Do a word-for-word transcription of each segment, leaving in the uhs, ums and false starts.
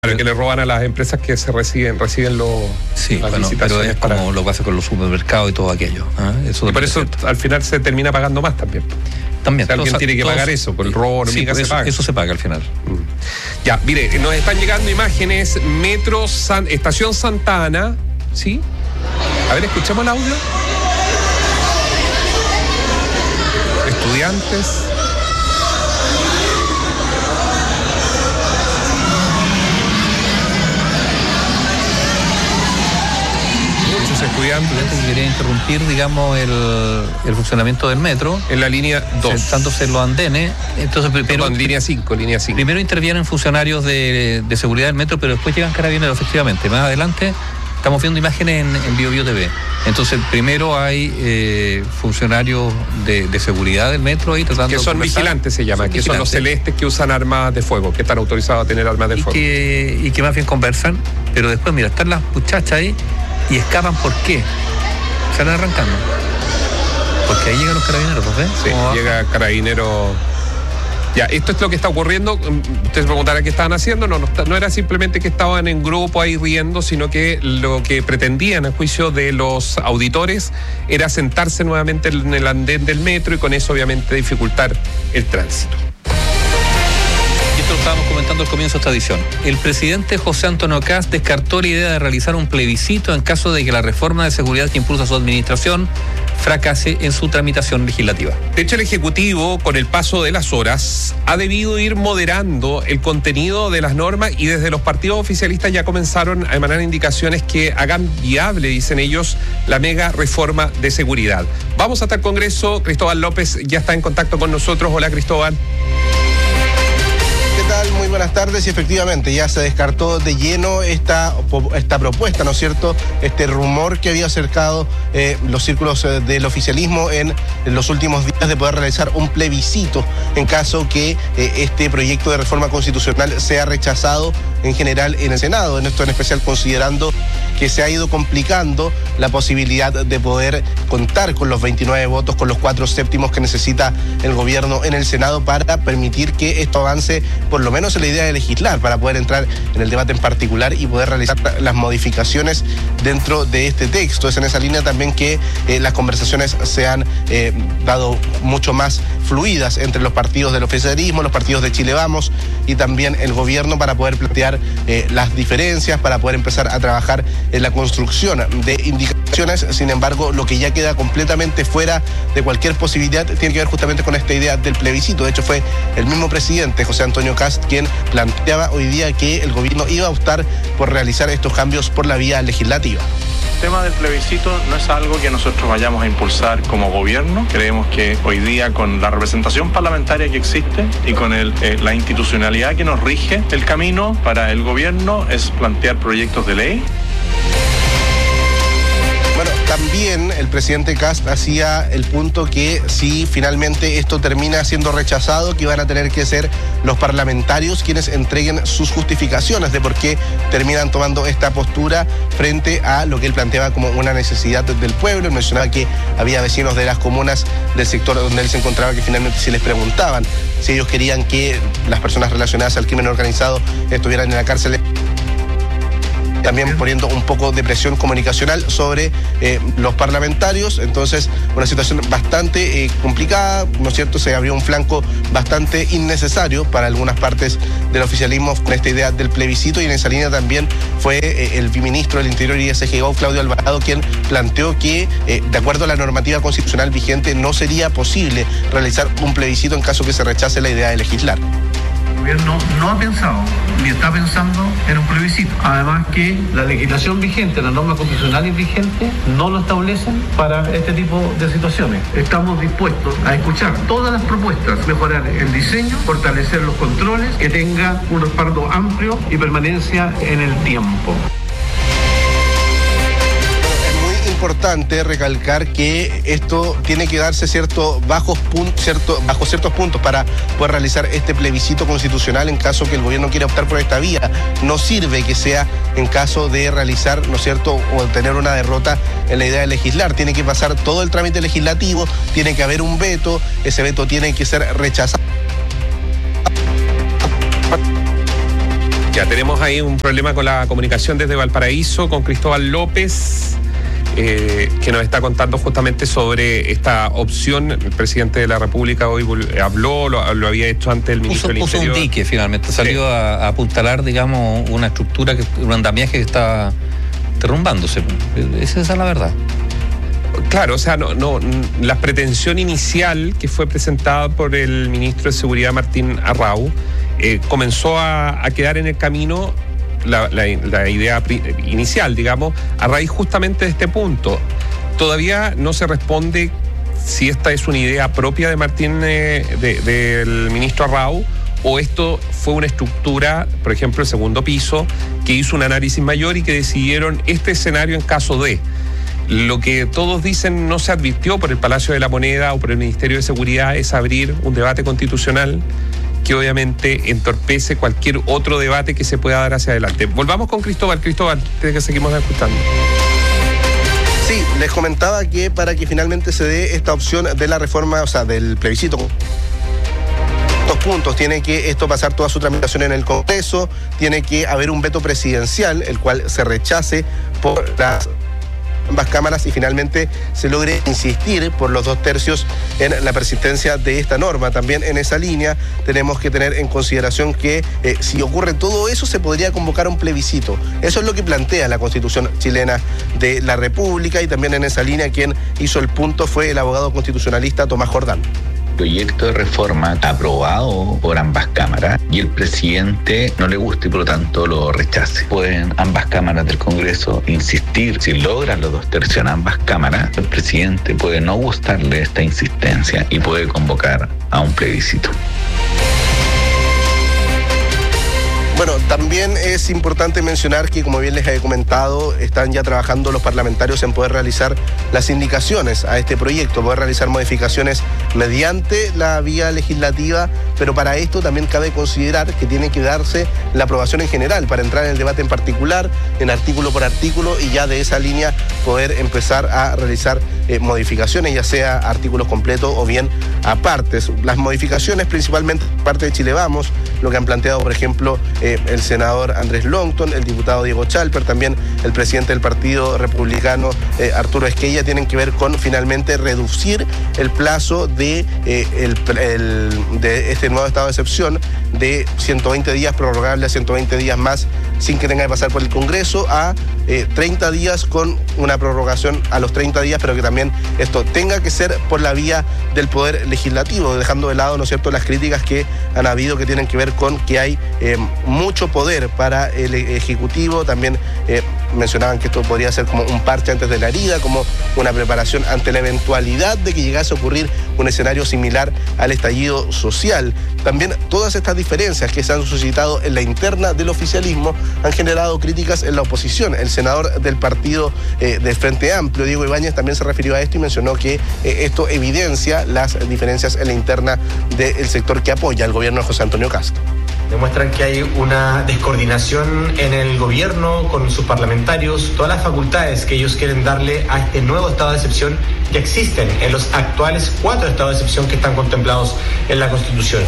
Claro, que le roban a las empresas que se reciben, reciben los, sí, las bueno, pero es para... como lo que pasa con los supermercados y todo aquello. ¿eh? Eso y por eso al final se termina pagando más también. También. O sea, alguien todos, tiene que todos, pagar eso, por el robo, sí, hormiga, eso, se paga. Eso se paga al final. Mm. Ya, mire, nos están llegando imágenes, Metro, San, Estación Santa Ana, ¿sí? A ver, escuchemos el audio. Estudiantes. Estudiantes que quería interrumpir, digamos, el, el funcionamiento del metro en la línea dos, sentándose en los andenes. Entonces, primero, Perdón, línea cinco, línea cinco. Primero intervienen funcionarios de, de seguridad del metro, pero después llegan carabineros, efectivamente. Más adelante estamos viendo imágenes en, en Bio Bio T V. Entonces, primero hay eh, funcionarios de, de seguridad del metro ahí tratando que son de vigilantes, se llama, son que vigilantes. son los celestes que usan armas de fuego, que están autorizados a tener armas de y fuego. Que, y que más bien conversan, pero después, mira, están las muchachas ahí y escapan. ¿Por qué? Salen arrancando. Porque ahí llegan los carabineros, ¿no? Sí, llega carabinero. Ya, esto es lo que está ocurriendo. Ustedes se preguntarán qué estaban haciendo. No, no, no era simplemente que estaban en grupo ahí riendo, sino que lo que pretendían, a juicio de los auditores, era sentarse nuevamente en el andén del metro y con eso obviamente dificultar el tránsito. Esto lo estábamos comentando al comienzo de esta edición. El presidente José Antonio Kast descartó la idea de realizar un plebiscito en caso de que la reforma de seguridad que impulsa su administración fracase en su tramitación legislativa. De hecho, el Ejecutivo, con el paso de las horas, ha debido ir moderando el contenido de las normas y desde los partidos oficialistas ya comenzaron a emanar indicaciones que hagan viable, dicen ellos, la mega reforma de seguridad. Vamos hasta el Congreso. Cristóbal López ya está en contacto con nosotros. Hola, Cristóbal. ¿Qué tal? Muy buenas tardes. Y efectivamente ya se descartó de lleno esta, esta propuesta, ¿no es cierto? Este rumor que había acercado eh, los círculos eh, del oficialismo en, en los últimos días de poder realizar un plebiscito en caso que eh, este proyecto de reforma constitucional sea rechazado en general en el Senado. En esto en especial considerando que se ha ido complicando la posibilidad de poder contar con los veintinueve votos, con los cuatro séptimos que necesita el gobierno en el Senado para permitir que esto avance por lo menos en la idea de legislar, para poder entrar en el debate en particular y poder realizar las modificaciones dentro de este texto. Es en esa línea también que eh, las conversaciones se han eh, dado mucho más fluidas entre los partidos del oficialismo, los partidos de Chile Vamos y también el gobierno para poder plantear eh, las diferencias, para poder empezar a trabajar en la construcción de indicaciones. Sin embargo, lo que ya queda completamente fuera de cualquier posibilidad tiene que ver justamente con esta idea del plebiscito. De hecho, fue el mismo presidente, José Antonio Kast, quien planteaba hoy día que el gobierno iba a optar por realizar estos cambios por la vía legislativa. El tema del plebiscito no es algo que nosotros vayamos a impulsar como gobierno. Creemos que hoy día, con la representación parlamentaria que existe y con el, eh, la institucionalidad que nos rige, el camino para el gobierno es plantear proyectos de ley. Bueno, también el presidente Kast hacía el punto que si finalmente esto termina siendo rechazado, que van a tener que ser los parlamentarios quienes entreguen sus justificaciones de por qué terminan tomando esta postura frente a lo que él planteaba como una necesidad del pueblo. Él mencionaba que había vecinos de las comunas del sector donde él se encontraba que finalmente si les preguntaban si ellos querían que las personas relacionadas al crimen organizado estuvieran en la cárcel, también poniendo un poco de presión comunicacional sobre eh, los parlamentarios. Entonces, una situación bastante eh, complicada, ¿no es cierto? Se abrió un flanco bastante innecesario para algunas partes del oficialismo con esta idea del plebiscito, y en esa línea también fue eh, el viceministro del Interior y S G O, Claudio Alvarado, quien planteó que, eh, de acuerdo a la normativa constitucional vigente, no sería posible realizar un plebiscito en caso que se rechace la idea de legislar. El gobierno no ha pensado ni está pensando en un plebiscito. Además que la legislación vigente, las normas constitucionales vigentes no lo establecen para este tipo de situaciones. Estamos dispuestos a escuchar todas las propuestas, mejorar el diseño, fortalecer los controles, que tenga un respaldo amplio y permanencia en el tiempo. Importante recalcar que esto tiene que darse cierto bajos puntos, cierto, bajo ciertos puntos para poder realizar este plebiscito constitucional en caso que el gobierno quiera optar por esta vía. No sirve que sea en caso de realizar, ¿no es cierto?, o tener una derrota en la idea de legislar. Tiene que pasar todo el trámite legislativo, tiene que haber un veto, ese veto tiene que ser rechazado Ya tenemos ahí un problema con la comunicación desde Valparaíso con Cristóbal López, eh, que nos está contando justamente sobre esta opción. El presidente de la República hoy habló, lo, lo había hecho antes el ministro puso, del puso Interior. Un dique finalmente, salió sí. a, a apuntalar, digamos, una estructura, que, un andamiaje que está derrumbándose. Esa es la verdad. Claro, o sea, no, no, la pretensión inicial que fue presentada por el ministro de Seguridad Martín Arrau eh, comenzó a, a quedar en el camino la, la, la idea inicial, digamos, a raíz justamente de este punto. Todavía no se responde si esta es una idea propia de Martín, eh, de, del ministro Arrau, o esto fue una estructura, por ejemplo, el segundo piso, que hizo un análisis mayor y que decidieron este escenario en caso de. Lo que todos dicen no se advirtió por el Palacio de la Moneda o por el Ministerio de Seguridad es abrir un debate constitucional que obviamente entorpece cualquier otro debate que se pueda dar hacia adelante. Volvamos con Cristóbal. Cristóbal, que seguimos escuchando. Sí, les comentaba que para que finalmente se dé esta opción de la reforma, o sea, del plebiscito, dos puntos. Tiene que esto pasar toda su tramitación en el Congreso, tiene que haber un veto presidencial, el cual se rechace por las ambas cámaras y finalmente se logre insistir por los dos tercios en la persistencia de esta norma. También en esa línea tenemos que tener en consideración que eh, si ocurre todo eso se podría convocar un plebiscito. Eso es lo que plantea la Constitución chilena de la República, y también en esa línea quien hizo el punto fue el abogado constitucionalista Tomás Jordán. Proyecto de reforma aprobado por ambas cámaras y el presidente no le gusta y por lo tanto lo rechace. Pueden ambas cámaras del Congreso insistir. Si logran los dos tercios en ambas cámaras, el presidente puede no gustarle esta insistencia y puede convocar a un plebiscito. Bueno, también es importante mencionar que, como bien les he comentado, están ya trabajando los parlamentarios en poder realizar las indicaciones a este proyecto, poder realizar modificaciones mediante la vía legislativa, pero para esto también cabe considerar que tiene que darse la aprobación en general para entrar en el debate en particular, en artículo por artículo, y ya de esa línea poder empezar a realizar eh, modificaciones, ya sea artículos completos o bien a partes. Las modificaciones principalmente parte de Chile Vamos, lo que han planteado, por ejemplo, eh, el senador Andrés Longton, el diputado Diego Chalper, también el presidente del Partido Republicano eh, Arturo Esquella, tienen que ver con finalmente reducir el plazo de, eh, el, el, de este nuevo estado de excepción de ciento veinte días, prorrogable a ciento veinte días más sin que tenga que pasar por el Congreso, a eh, treinta días con una prorrogación a los treinta días, pero que también esto tenga que ser por la vía del Poder Legislativo, dejando de lado, ¿no es cierto?, las críticas que han habido que tienen que ver con que hay eh, mucho poder para el Ejecutivo. También eh, mencionaban que esto podría ser como un parche antes de la herida, como una preparación ante la eventualidad de que llegase a ocurrir un escenario similar al estallido social. También todas estas diferencias que se han suscitado en la interna del oficialismo han generado críticas en la oposición. El senador del partido eh, del Frente Amplio, Diego Ibáñez, también se refirió a esto y mencionó que eh, esto evidencia las diferencias en la interna del sector que apoya al gobierno de José Antonio Kast. Demuestran que hay una descoordinación en el gobierno con sus parlamentarios, todas las facultades que ellos quieren darle a este nuevo estado de excepción que existen en los actuales cuatro estados de excepción que están contemplados en la Constitución.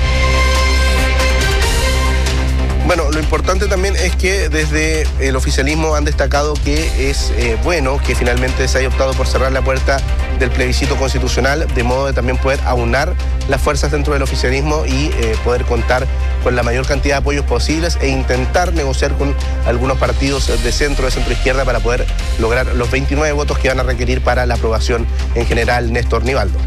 Bueno, lo importante también es que desde el oficialismo han destacado que es eh, bueno que finalmente se haya optado por cerrar la puerta del plebiscito constitucional, de modo de también poder aunar las fuerzas dentro del oficialismo y eh, poder contar con la mayor cantidad de apoyos posibles e intentar negociar con algunos partidos de centro, de centro izquierda, para poder lograr los veintinueve votos que van a requerir para la aprobación en general. Néstor Nivaldo.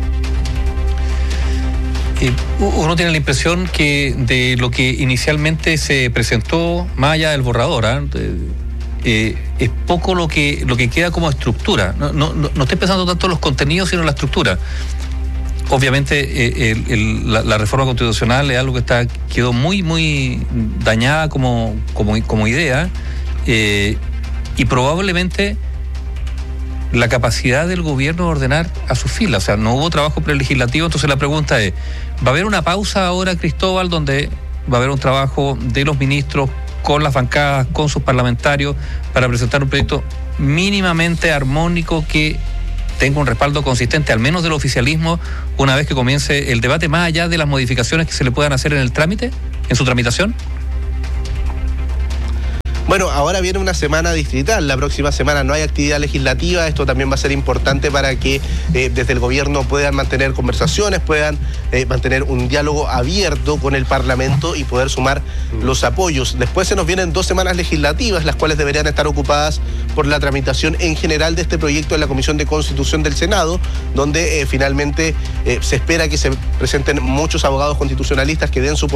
Uno tiene la impresión que de lo que inicialmente se presentó, más allá del borrador, ¿eh? Eh, es poco lo que lo que queda como estructura. No, no, no estoy pensando tanto en los contenidos, sino en la estructura. Obviamente eh, el, el, la, la reforma constitucional es algo que está quedó muy muy dañada como, como, como idea, eh, y probablemente la capacidad del gobierno de ordenar a su fila. O sea, no hubo trabajo prelegislativo, entonces la pregunta es, ¿va a haber una pausa ahora, Cristóbal, donde va a haber un trabajo de los ministros con las bancadas, con sus parlamentarios, para presentar un proyecto mínimamente armónico que tenga un respaldo consistente, al menos del oficialismo, una vez que comience el debate, más allá de las modificaciones que se le puedan hacer en el trámite, en su tramitación? Bueno, ahora viene una semana distrital, la próxima semana no hay actividad legislativa, esto también va a ser importante para que eh, desde el gobierno puedan mantener conversaciones, puedan eh, mantener un diálogo abierto con el Parlamento y poder sumar los apoyos. Después se nos vienen dos semanas legislativas, las cuales deberían estar ocupadas por la tramitación en general de este proyecto en la Comisión de Constitución del Senado, donde eh, finalmente eh, se espera que se presenten muchos abogados constitucionalistas que den su